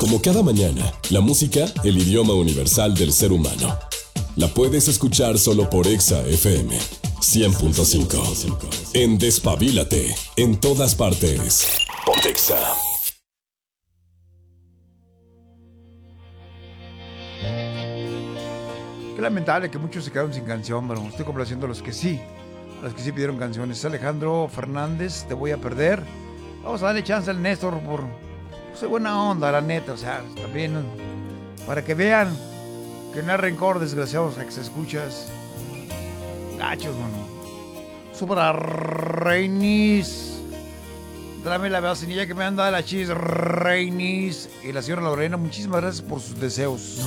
Como cada mañana, la música, el idioma universal del ser humano. La puedes escuchar solo por Exa FM 100.5. En Despabilate, en todas partes. Pontexa. Qué lamentable que muchos se quedaron sin canción, pero estoy complaciendo a los que sí pidieron canciones. Alejandro Fernández, Te voy a perder. Vamos a darle chance al Néstor por... Soy buena onda, la neta, o sea, también para que vean que no hay rencor, desgraciados, ex escuchas. Gachos, mano. Supra Reinis. Dame la vacinilla que me han dado la chis, Reinis. Y la señora Lorena, muchísimas gracias por sus deseos.